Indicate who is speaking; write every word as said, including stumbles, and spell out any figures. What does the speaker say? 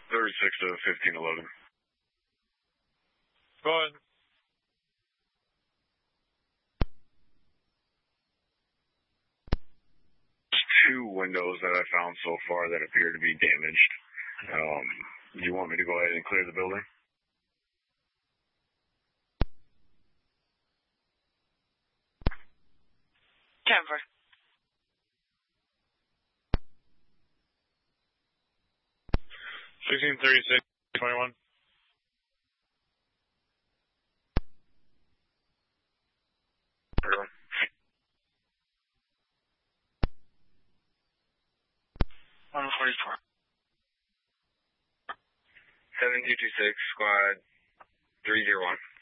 Speaker 1: thirty-six to fifteen eleven.
Speaker 2: Go ahead.
Speaker 1: Two windows that I found so far that appear to be damaged. Um, do you want me to go ahead and clear the building?
Speaker 3: Denver.
Speaker 2: sixteen thirty-six twenty-one.
Speaker 3: one forty-four.
Speaker 1: seven two two six, squad three zero one.